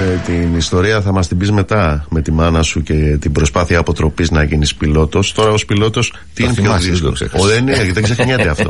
την ιστορία θα μας την πεις μετά, με τη μάνα σου και την προσπάθεια αποτροπής να γίνεις πιλότος. Τώρα ως πιλότος τι είναι πιο δύσκολο? Δεν ξεχνιέται αυτό.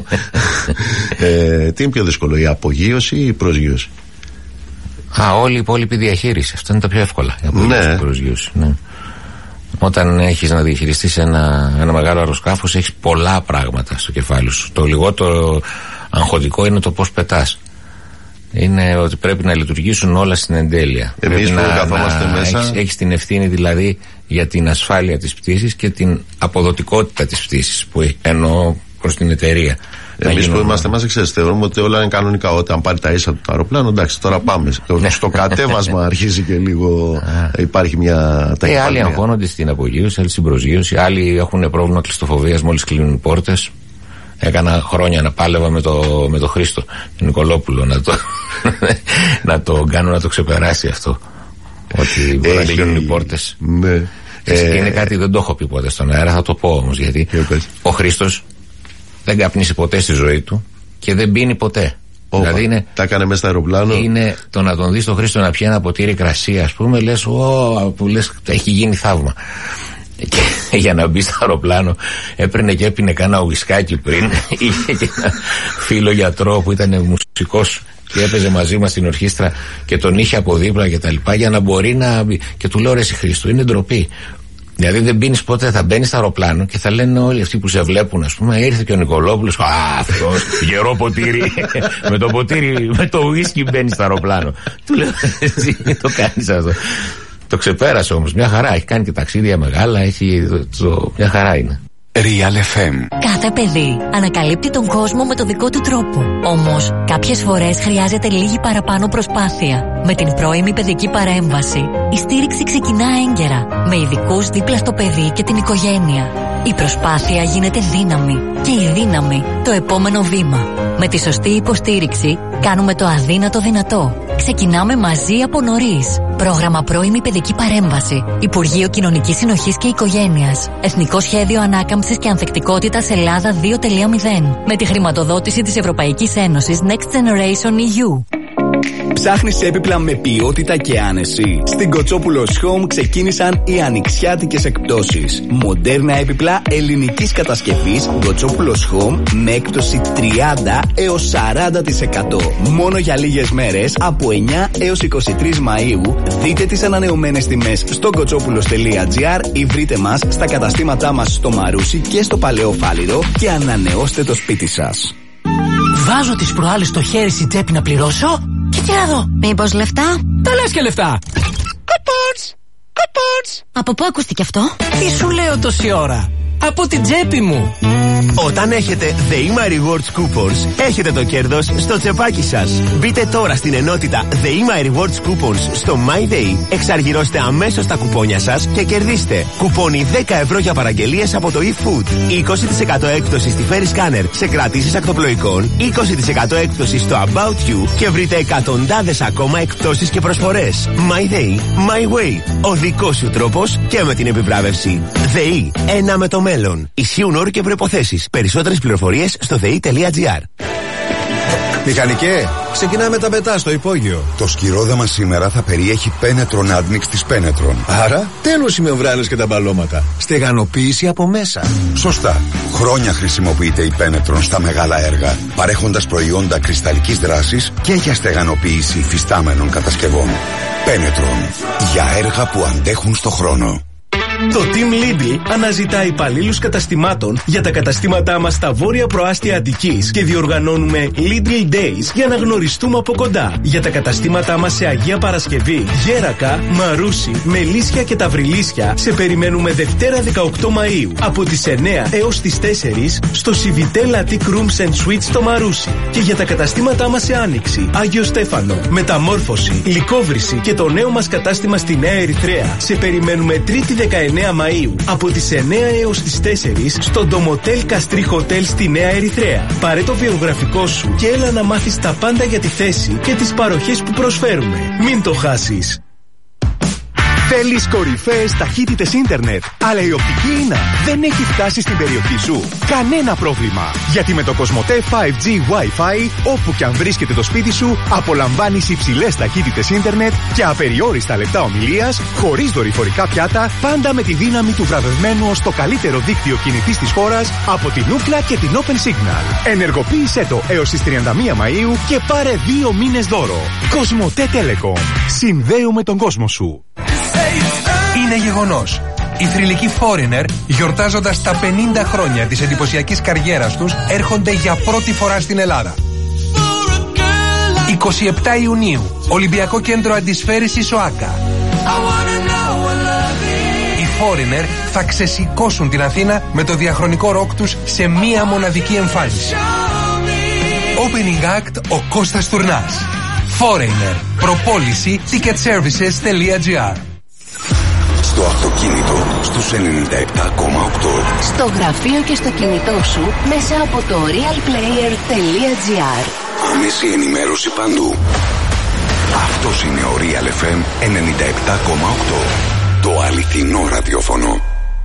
Τι είναι πιο δύσκολο, η απογείωση ή η προσγείωση? Όλη η υπόλοιπη διαχείριση. Αυτό είναι το πιο εύκολα. Η απογείωση, η προσγείωση. Ναι. Όταν έχεις να διαχειριστείς ένα μεγάλο αεροσκάφος, έχεις πολλά πράγματα στο κεφάλι σου. Το λιγότερο αγχωτικό είναι το πώς πετάς. Είναι ότι πρέπει να λειτουργήσουν όλα στην εντέλεια. Εμείς που καθόμαστε μέσα. Έχεις την ευθύνη δηλαδή για την ασφάλεια της πτήσης και την αποδοτικότητα της πτήσης, που εννοώ προς την εταιρεία. Εμείς που είμαστε μέσα, ξέρεις, θεωρούμε ότι όλα είναι κανονικά. Όταν πάρει τα ίσα του το αεροπλάνο, εντάξει, τώρα πάμε. Στο κατέβασμα αρχίζει και λίγο. Υπάρχει μια ταχυδρομεία. Άλλοι αγχώνονται στην απογείωση, άλλοι στην προσγείωση. Άλλοι έχουν πρόβλημα κλειστοφοβίας μόλις κλείνουν οι πόρτες. Έκανα χρόνια να πάλευα με το Χρήστο, τον Νικολόπουλο, να το κάνω να το ξεπεράσει αυτό. Ότι μπορεί να κλείνουν οι πόρτες. Ναι. Είναι κάτι, δεν το έχω πει ποτέ στον αέρα, θα το πω όμως. Γιατί ο Χρήστος δεν καπνίσει ποτέ στη ζωή του και δεν πίνει ποτέ. Δηλαδή τα έκανε μέσα στο αεροπλάνο. Είναι το να τον δεις τον Χρήστο να πιει ένα ποτήρι κρασί, ας πούμε, λες, που λες, έχει γίνει θαύμα. Και για να μπει στο αεροπλάνο έπαιρνε και έπινε κάνα ουισκάκι πριν. Είχε και ένα φίλο γιατρό που ήταν μουσικός και έπαιζε μαζί μας στην ορχήστρα και τον είχε από δίπλα και τα λοιπά, για να μπορεί να μπει. Και του λέω, ρε εσύ Χρήστο, είναι ντροπή. Δηλαδή δεν πίνεις ποτέ, θα μπαίνεις στο αεροπλάνο και θα λένε όλοι αυτοί που σε βλέπουν, ας πούμε, ήρθε και ο Νικολόπουλος, αυτός, γερό ποτήρι, με το ουίσκι μπαίνει στο αεροπλάνο. Του λέω, εσύ το κάνεις αυτό. Το ξεπέρασε όμως, μια χαρά, έχει κάνει και ταξίδια μεγάλα, μια χαρά είναι. Real FM. Κάθε παιδί ανακαλύπτει τον κόσμο με το δικό του τρόπο. Όμως, κάποιες φορές χρειάζεται λίγη παραπάνω προσπάθεια. Με την πρώιμη παιδική παρέμβαση, η στήριξη ξεκινά έγκαιρα, με ειδικούς δίπλα στο παιδί και την οικογένεια. Η προσπάθεια γίνεται δύναμη και η δύναμη το επόμενο βήμα. Με τη σωστή υποστήριξη κάνουμε το αδύνατο δυνατό. Ξεκινάμε μαζί από νωρίς. Πρόγραμμα πρώιμη παιδική παρέμβαση. Υπουργείο Κοινωνικής Συνοχής και Οικογένειας. Εθνικό Σχέδιο Ανάκαμψης και Ανθεκτικότητας Ελλάδα 2.0. Με τη χρηματοδότηση της Ευρωπαϊκής Ένωσης Next Generation EU. Ψάχνεις έπιπλα με ποιότητα και άνεση? Στην Κοτσόπουλος Home ξεκίνησαν οι ανοιξιάτικες εκπτώσεις. Μοντέρνα έπιπλα ελληνικής κατασκευής Κοτσόπουλος Home με έκπτωση 30 έως 40%. Μόνο για λίγες μέρες, από 9 έως 23 Μαΐου. Δείτε τις ανανεωμένες τιμές στο κοτσόπουλος.gr ή βρείτε μας στα καταστήματά μας στο Μαρούσι και στο Παλαιό Φάληρο και ανανεώστε το σπίτι σας. Βάζω τις προάλλες στο χέρι στην τσέπη να πληρώσω και εδώ. Μήπως λεφτά? Τα λες και λεφτά. Κοπότς. Από πού ακούστηκε αυτό? Τι σου λέω τόση ώρα? Από την τσέπη μου. Όταν έχετε The Ema Rewards Coupons, έχετε το κέρδος στο τσεπάκι σας. Μπείτε τώρα στην ενότητα The Ema Rewards Coupons στο MyDay, εξαργυρώστε αμέσως τα κουπόνια σας και κερδίστε κουπόνι 10 ευρώ για παραγγελίες από το eFood, 20% έκπτωση στη Ferry Scanner σε κρατήσεις ακτοπλοϊκών, 20% έκπτωση στο About You και βρείτε εκατοντάδες ακόμα εκπτώσεις και προσφορές. MyDay, My Way, ο δικός σου τρόπος και με την επιβράβευση. ΔΕΗ, ένα με το μέλλον. Ισχύουν όροι και προϋποθέσεις. Περισσότερες πληροφορίες στο ΔΕΗ.gr. Μηχανικέ, ξεκινάμε τα πετά στο υπόγειο. Το σκυρόδεμα σήμερα θα περιέχει Penetron Admix της Penetron. Άρα, τέλος οι μεμβράνες και τα μπαλώματα. Στεγανοποίηση από μέσα. Σωστά. Χρόνια χρησιμοποιείται η Penetron στα μεγάλα έργα, παρέχοντας προϊόντα κρυσταλλικής δράσης και για στεγανοποίηση υφιστάμενων κατασκευών. Penetron. Για έργα που αντέχουν στο χρόνο. Το Team Lidl αναζητά υπαλλήλους καταστημάτων για τα καταστήματά μας στα βόρεια προάστια Αττικής και διοργανώνουμε Lidl Days για να γνωριστούμε από κοντά. Για τα καταστήματά μας σε Αγία Παρασκευή, Γέρακα, Μαρούσι, Μελίσια και Ταυριλίσια σε περιμένουμε Δευτέρα 18 Μαΐου από τις 9 έως τις 4 στο Civitel Attic Rooms and Suites στο Μαρούσι. Και για τα καταστήματά μας σε Άνοιξη, Άγιο Στέφανο, Μεταμόρφωση, Λυκόβρηση και το νέο μας κατάστημα στη Νέα Ερυθρέα σε περιμένουμε Τρίτη 19 Μαΐου από τις 9 έως τις 4 στο Ντομοτέλ Καστρί Hotel στη Νέα Ερυθρέα. Πάρε το βιογραφικό σου και έλα να μάθεις τα πάντα για τη θέση και τις παροχές που προσφέρουμε. Μην το χάσεις. Θέλεις κορυφαίες ταχύτητες ίντερνετ, αλλά η οπτική ίνα δεν έχει φτάσει στην περιοχή σου? Κανένα πρόβλημα. Γιατί με το Κοσμοτέ 5G Wi-Fi, όπου και αν βρίσκεται το σπίτι σου, απολαμβάνεις υψηλές ταχύτητες ίντερνετ και απεριόριστα λεπτά ομιλίας, χωρίς δορυφορικά πιάτα, πάντα με τη δύναμη του βραβευμένου ως το καλύτερο δίκτυο κινητής της χώρας από την Ookla και την Open Signal. Ενεργοποίησέ το έως τις 31 Μαΐου και πάρε 2 μήνες δώρο. Κοσμοτέ Telecom. Συνδέουμε τον κόσμο σου. Είναι γεγονός. Οι θρυλικοί Foreigner, γιορτάζοντας τα 50 χρόνια της εντυπωσιακής καριέρας τους, έρχονται για πρώτη φορά στην Ελλάδα. 27 Ιουνίου, Ολυμπιακό Κέντρο Αντισφαίρησης ΟΑΚΑ. Οι Foreigner θα ξεσηκώσουν την Αθήνα με το διαχρονικό ροκ τους σε μία μοναδική εμφάνιση. Opening Act ο Κώστας Τουρνάς. Foreigner. Προπόληση ticketservices.gr. Στο αυτοκίνητο στους 97,8. Στο γραφείο και στο κινητό σου μέσα από το realplayer.gr. Άμεση ενημέρωση παντού. Αυτός είναι ο Real FM 97,8. Το αληθινό ραδιόφωνο.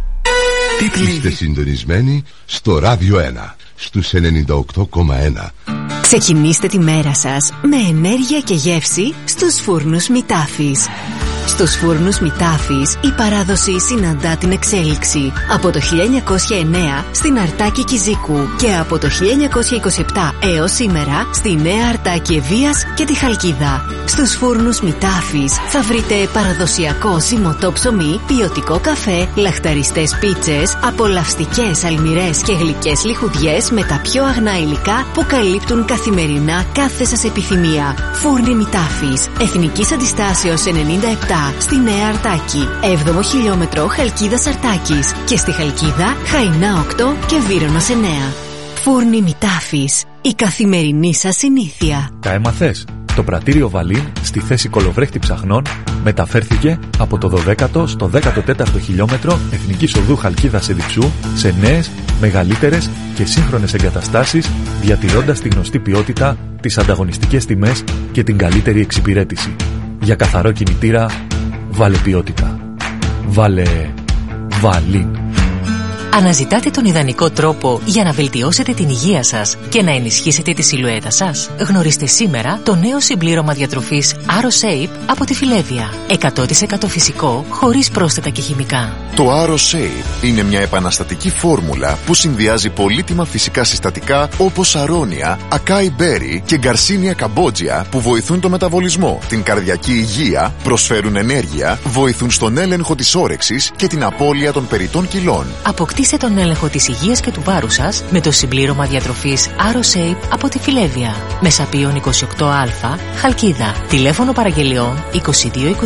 Είστε συντονισμένοι στο Ράδιο 1 στους 98,1. Ξεκινήστε τη μέρα σας με ενέργεια και γεύση στους φούρνους Μητάφης. Στους φούρνους Μητάφης η παράδοση συναντά την εξέλιξη. Από το 1909 στην Αρτάκη Κιζίκου και από το 1927 έως σήμερα στη Νέα Αρτάκη Ευβοίας και τη Χαλκίδα. Στους φούρνους Μητάφης θα βρείτε παραδοσιακό ζυμωτό ψωμί, ποιοτικό καφέ, λαχταριστές πίτσες, απολαυστικές αλμυρές και γλυκές λιχουδιές με τα πιο αγνά υλικά που καλύπτουν καθημερινά κάθε σας επιθυμία. Φούρνοι Μητάφης, Εθνικής Αντιστάσεως 97 στη Νέα Αρτάκη, 7ο χιλιόμετρο Χαλκίδας Αρτάκης και στη Χαλκίδα Χαϊνά 8 και Βύρωνος 9. Φούρνοι Μητάφης, η καθημερινή σας συνήθεια. Τα έμαθες? Το πρατήριο Βαλίν στη θέση κολοβρέχτη ψαχνών μεταφέρθηκε από το 12ο στο 14ο χιλιόμετρο Εθνικής Οδού Χαλκίδας Εδιψού σε νέες, μεγαλύτερες και σύγχρονες εγκαταστάσεις, διατηρώντας τη γνωστή ποιότητα, τις ανταγωνιστικές τιμές και την καλύτερη εξυπηρέτηση. Για καθαρό κινητήρα, βάλε ποιότητα. Βάλε Βαλίν. Αναζητάτε τον ιδανικό τρόπο για να βελτιώσετε την υγεία σας και να ενισχύσετε τη σιλουέτα σας? Γνωρίστε σήμερα το νέο συμπλήρωμα διατροφής AroShape από τη Φιλέβια. 100% φυσικό, χωρίς πρόσθετα και χημικά. Το AroShape είναι μια επαναστατική φόρμουλα που συνδυάζει πολύτιμα φυσικά συστατικά όπως αρώνια, ακάι μπέρι και γκαρσίνια καμπότζια που βοηθούν το μεταβολισμό, την καρδιακή υγεία, προσφέρουν ενέργεια, βοηθούν στον έλεγχο της όρεξης και την απώλεια των περιττών κιλών. Αποκτήστε τον έλεγχο της υγείας και του βάρους σας με το συμπλήρωμα διατροφής AroShape από τη Φιλέβια. Μεσαπίων 28Α, Χαλκίδα. Τηλέφωνο παραγγελιών 22 210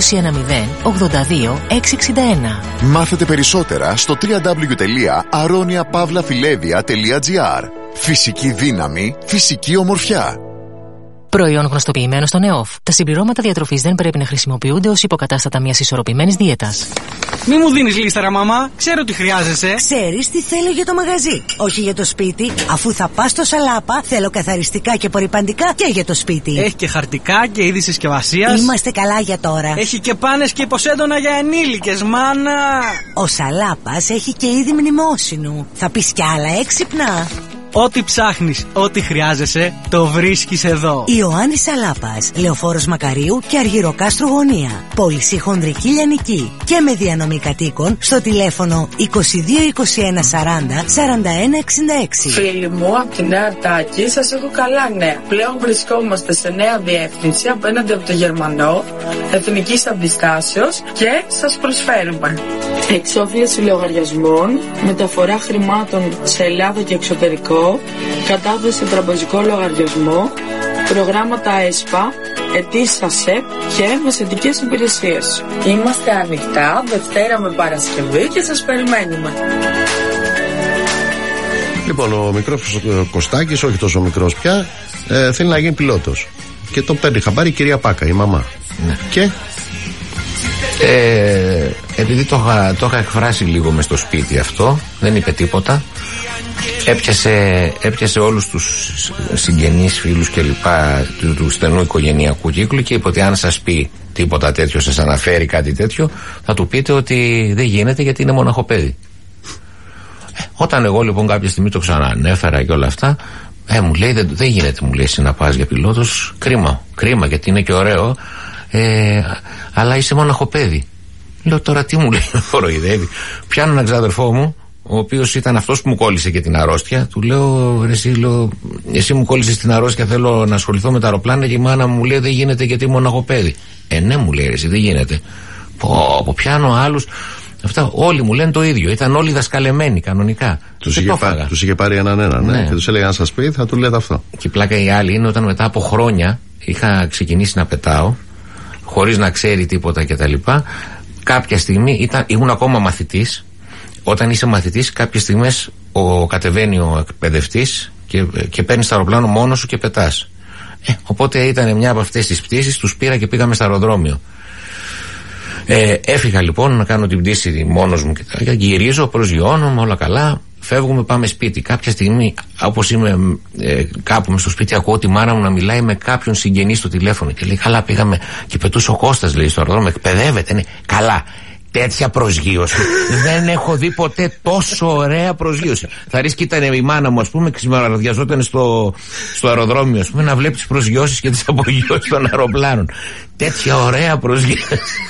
82 661. Μάθετε περισσότερα στο www.aroniapavlafilevia.gr. Φυσική δύναμη, φυσική ομορφιά. Προϊόν γνωστοποιημένο στον ΕΟΦ. Τα συμπληρώματα διατροφής δεν πρέπει να χρησιμοποιούνται ως υποκατάστατα μιας ισορροπημένης δίαιτας. Μη μου δίνεις λίστερα, μαμά. Ξέρω τι χρειάζεσαι. Ξέρεις τι θέλω για το μαγαζί, όχι για το σπίτι. Αφού θα πας στο Σαλάπα, θέλω καθαριστικά και απορρυπαντικά και για το σπίτι. Έχει και χαρτικά και είδη συσκευασίας. Είμαστε καλά για τώρα. Έχει και πάνες και υποσέντονα για ενήλικες, μάνα. Ο Σαλάπας έχει και είδη μνημόσυνου. Θα πεις κι άλλα έξυπνα. Ό,τι ψάχνεις, ό,τι χρειάζεσαι, το βρίσκεις εδώ. Ιωάννης Σαλάπας, Λεωφόρος Μακαρίου και Αργυροκάστρου Γωνία. Πώληση χονδρική λιανική και με διανομή κατοίκων στο τηλέφωνο 22 21 40 41 66. Φίλοι μου, από τη Νέα Αρτάκη σας έχω καλά νέα. Πλέον βρισκόμαστε σε νέα διεύθυνση απέναντι από το Γερμανό, Εθνικής Αντιστάσεως και σας προσφέρουμε εξόφληση λογαριασμών, μεταφορά χρημάτων σε Ελλάδα και εξωτερικό, κατάθεση σε τραπεζικό λογαριασμό, προγράμματα ΕΣΠΑ, αιτήσεις ΑΣΕΠ και μεσαιτικές υπηρεσίες. Είμαστε ανοιχτά Δευτέρα με Παρασκευή και σας περιμένουμε. Λοιπόν, ο μικρός Κωστάκης, όχι τόσο μικρός πια, θέλει να γίνει πιλότος. Και το παίρνει χαμπάρι η κυρία Πάκα, η μαμά. Ναι. Και επειδή το είχα εκφράσει λίγο μες στο σπίτι αυτό, δεν είπε τίποτα. Έπιασε όλους τους συγγενείς, φίλους και λοιπά του στενού οικογενειακού κύκλου και είπε ότι αν σας πει τίποτα τέτοιο, σας αναφέρει κάτι τέτοιο, θα του πείτε ότι δεν γίνεται γιατί είναι μοναχοπέδι. Όταν εγώ λοιπόν κάποια στιγμή το ξανανέφερα και όλα αυτά, μου λέει δεν γίνεται, μου λέει, εσύ να πας για πιλότος, κρίμα γιατί είναι και ωραίο, αλλά είσαι μοναχοπέδι. Λέω τώρα τι μου λέει, κοροϊδεύει. Πιάνω έναν ξαδερφό μου, ο οποίος ήταν αυτός που μου κόλλησε και την αρρώστια. Του λέω, εσύ μου κόλλησες την αρρώστια, θέλω να ασχοληθώ με τα αεροπλάνα. Και η μάνα μου λέει δεν γίνεται γιατί μοναχοπέδι. Ναι, μου λέει, εσύ δεν γίνεται. Πιάνω άλλους. Αυτά όλοι μου λένε το ίδιο. Ήταν όλοι δασκαλεμένοι κανονικά. Τους είχε πάρει έναν, ναι. Και τους έλεγε αν σας πει θα του λέτε αυτό. Και η πλάκα η άλλη είναι όταν μετά από χρόνια είχα ξεκινήσει να πετάω χωρίς να ξέρει τίποτα κτλ. Κάποια στιγμή ήμουν ακόμα μαθητής. Όταν είσαι μαθητής, κάποιες στιγμές κατεβαίνει ο εκπαιδευτής και παίρνεις το αεροπλάνο μόνος σου και πετάς. Οπότε ήταν μια από αυτές τις πτήσεις, τους πήρα και πήγαμε στο αεροδρόμιο. Έφυγα λοιπόν να κάνω την πτήση μόνος μου και γυρίζω, προσγειώνομαι, όλα καλά. Φεύγουμε, πάμε σπίτι. Κάποια στιγμή, όπως είμαι κάπου μες στο σπίτι, ακούω τη μάνα μου να μιλάει με κάποιον συγγενή στο τηλέφωνο. Και λέει: καλά, πήγαμε. Και πετούσε ο Κώστας, λέει, στο αεροδρόμιο. Εκπαιδεύεται, ναι. Καλά. Τέτοια προσγείωση. Δεν έχω δει ποτέ τόσο ωραία προσγείωση. Θα ρίξει και ήταν η μάνα μου, ας πούμε, ξημεραδιαζόταν στο αεροδρόμιο, ας πούμε, να βλέπει τις προσγειώσεις και τις απογειώσεις των αεροπλάνων. Τέτοια ωραία προσγείωση.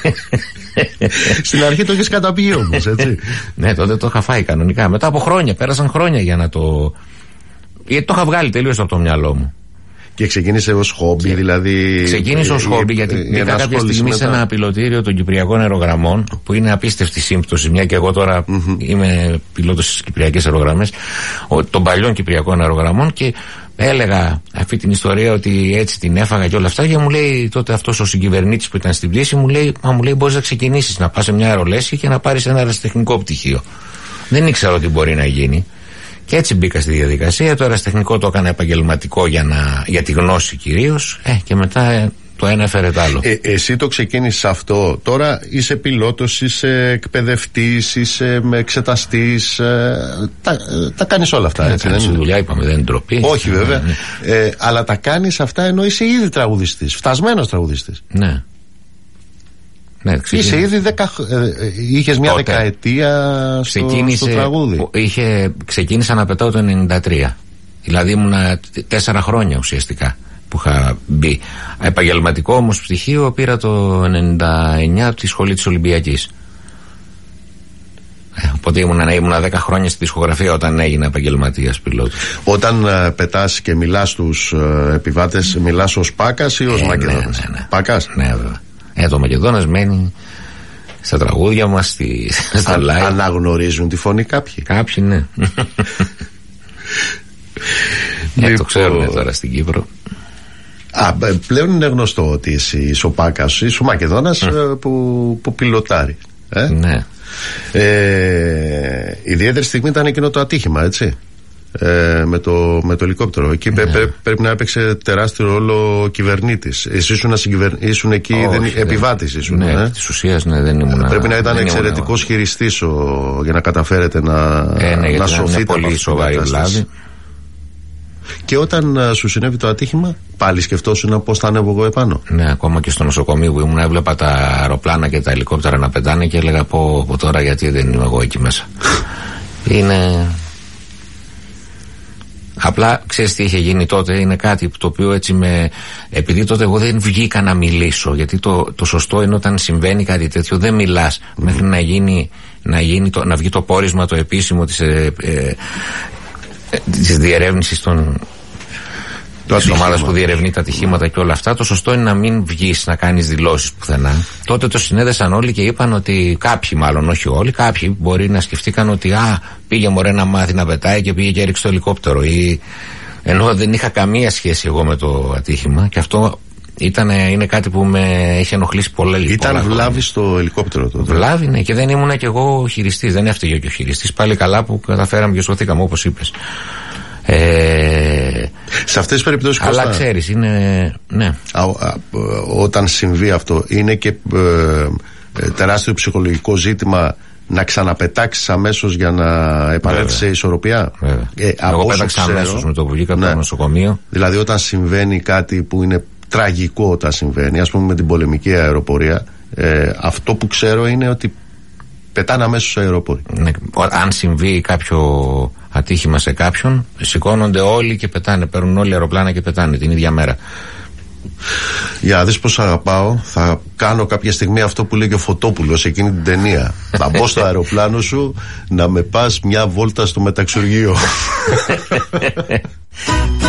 Στην αρχή το έχεις καταπιεί όμως, έτσι. Ναι, τότε το είχα φάει κανονικά. Μετά από χρόνια, πέρασαν χρόνια για να το. Γιατί το είχα βγάλει τελείως από το μυαλό μου. Και ξεκίνησε ως χόμπι, δηλαδή. Ξεκίνησε ως χόμπι, γιατί πήγα κάποια στιγμή σε ένα πιλωτήριο των Κυπριακών Αερογραμμών, που είναι απίστευτη σύμπτωση, μια και εγώ τώρα είμαι πιλότος στις Κυπριακές Αερογραμμές, των παλιών Κυπριακών Αερογραμμών, και έλεγα αυτή την ιστορία ότι έτσι την έφαγα και όλα αυτά. Και μου λέει τότε αυτός ο συγκυβερνήτης που ήταν στην πτήση, μου λέει μπορείς να ξεκινήσεις να πας σε μια αερολέσχη και να πάρεις ένα αεραστεχνικό πτυχίο. Δεν ήξερα ότι μπορεί να γίνει. Και έτσι μπήκα στη διαδικασία. Το αεραστεχνικό το έκανα επαγγελματικό για τη γνώση κυρίως, και μετά το ένα έφερε το άλλο. Εσύ το ξεκίνησες αυτό. Τώρα είσαι πιλότος, είσαι εκπαιδευτής, είσαι εξεταστής. Τα κάνεις όλα αυτά, έτσι? Κάνεις δουλειά, είπαμε, δεν είναι ντροπή. Όχι, βέβαια. Αλλά τα κάνεις αυτά ενώ είσαι ήδη τραγουδιστής, φτασμένος τραγουδιστής. Ναι. Ναι, είσαι ήδη είχες μια δεκαετία στο τραγούδι. Ξεκίνησα να πετάω το 93. Δηλαδή ήμουνα 4 χρόνια ουσιαστικά που είχα μπει. Επαγγελματικό όμως πτυχίο πήρα το 99 από τη σχολή της Ολυμπιακής. Οπότε ήμουνα 10 χρόνια στη δισκογραφία όταν έγινα επαγγελματίας πιλότος. Όταν πετάς και μιλάς στους επιβάτες, μιλάς ως Πάκας ή ως Μακεδόνας? Ναι. Πάκας? Ναι, βέβαια. Το Μακεδόνας μένει στα τραγούδια μας, στα live. Αναγνωρίζουν τη φωνή κάποιοι? Κάποιοι, ναι. Το ξέρουν τώρα στην Κύπρο. Πλέον είναι γνωστό ότι εσύ είσαι ο Πάκας, είσαι ο Μακεδόνας που πιλοτάρει. Ναι. Ιδιαίτερη στιγμή ήταν εκείνο το ατύχημα, έτσι, με το ελικόπτερο. Εκεί πρέπει να έπαιξε τεράστιο ρόλο ο κυβερνήτης. Εσύ ήσουν εκεί, επιβάτης ήσουν. Ναι, της ουσίας δεν ήμουν. Πρέπει να ήταν εξαιρετικός χειριστής για να καταφέρετε να σωθείτε. Πολύ σοβαρή βλάβη. Και όταν σου συνέβη το ατύχημα, πάλι σκεφτόσουν πώς θα ανέβω εγώ επάνω? Ναι, ακόμα και στο νοσοκομείο που ήμουν, έβλεπα τα αεροπλάνα και τα ελικόπτερα να πετάνε και έλεγα από τώρα γιατί δεν είμαι εγώ εκεί μέσα. Είναι. Απλά ξέρεις τι είχε γίνει τότε? Είναι κάτι το οποίο έτσι επειδή τότε εγώ δεν βγήκα να μιλήσω, γιατί το σωστό είναι όταν συμβαίνει κάτι τέτοιο δεν μιλάς μέχρι να βγει το πόρισμα το επίσημο της διερεύνησης της ομάδας που διερευνεί τα ατυχήματα και όλα αυτά. Το σωστό είναι να μην βγεις να κάνεις δηλώσεις πουθενά. Τότε το συνέδεσαν όλοι και είπαν ότι κάποιοι, μάλλον όχι όλοι, κάποιοι μπορεί να σκεφτήκαν ότι πήγε μωρέ να μάθει να πετάει και πήγε και έριξε το ελικόπτερο, ενώ δεν είχα καμία σχέση εγώ με το ατύχημα. Και αυτό είναι κάτι που με έχει ενοχλήσει πολλά. Ήταν βλάβη στο ελικόπτερο τότε? Βλάβη, ναι, και δεν ήμουν κι εγώ χειριστής. Δεν έφταιγε και ο χειριστής. Πάλι καλά που καταφέραμε και σωθήκαμε, όπως είπες. Σε αυτές τις περιπτώσεις, αλλά ξέρεις, είναι. Ναι. Όταν συμβεί αυτό, είναι και τεράστιο ψυχολογικό ζήτημα να ξαναπετάξεις αμέσως για να επανέλθεις σε ισορροπία. Εγώ πέταξα αμέσως με το που βγήκα από το νοσοκομείο. Δηλαδή όταν συμβαίνει κάτι που είναι τραγικό, όταν συμβαίνει, ας πούμε με την πολεμική αεροπορία, αυτό που ξέρω είναι ότι πετάνε αμέσως σε αεροπόροι. Ναι, αν συμβεί κάποιο ατύχημα σε κάποιον, σηκώνονται όλοι και πετάνε, παίρνουν όλοι αεροπλάνα και πετάνε την ίδια μέρα. Για να δεις πως αγαπάω, θα κάνω κάποια στιγμή αυτό που λέει και ο Φωτόπουλος εκείνη την ταινία. Θα μπω στο αεροπλάνο σου να με πας μια βόλτα στο μεταξουργείο.